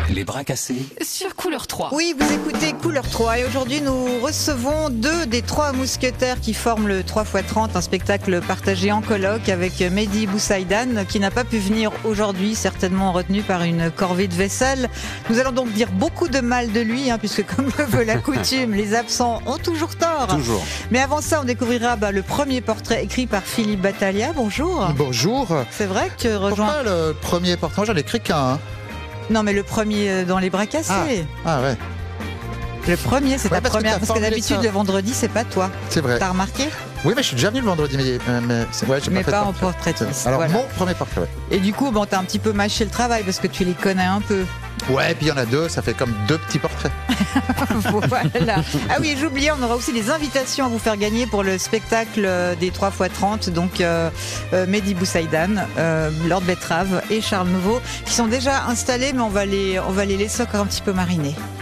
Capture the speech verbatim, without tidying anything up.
Les bras cassés. Sur Couleur trois. Oui, vous écoutez Couleur trois et aujourd'hui nous recevons deux des trois mousquetaires qui forment le trois fois trente, un spectacle partagé en colloque avec Mehdi Boussaïdan qui n'a pas pu venir aujourd'hui, certainement retenu par une corvée de vaisselle. Nous allons donc dire beaucoup de mal de lui, hein, puisque comme le veut la coutume, les absents ont toujours tort. Toujours. Mais avant ça, on découvrira bah, le premier portrait écrit par Philippe Battaglia. Bonjour. Bonjour. C'est vrai que rejoint... Pourquoi le premier portrait? J'en ai écrit qu'un. Hein. Non, mais le premier dans les bras cassés. Ah, ah ouais. Le premier, c'est Ouais, ta parce que première. t'as Parce que formulé d'habitude, ça. le vendredi, c'est pas toi. C'est vrai. T'as remarqué? Oui, mais je suis déjà venu le vendredi, mais, mais, c'est- ouais, j'ai Mais pas, fait pas de en portraitiste. Alors, Voilà. mon premier portrait, ouais. Et du coup, bon, t'as un petit peu mâché le travail parce que tu les connais un peu. Ouais, puis il y en a deux, ça fait comme deux petits portraits. Voilà. Ah oui, j'oubliais, on aura aussi des invitations à vous faire gagner pour le spectacle des trois fois trente. Donc, euh, euh, Mehdi Boussaïdan, euh, Lord Betrave et Charles Nouveau qui sont déjà installés, mais on va les, on va les laisser encore un petit peu mariner.